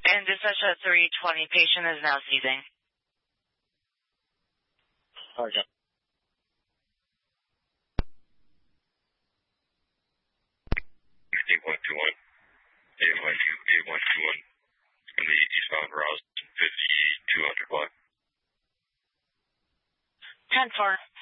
And dispatch at 320, patient is now seizing. Okay. 8121. 8121. In the eastbound route, 5200 block. 10-4.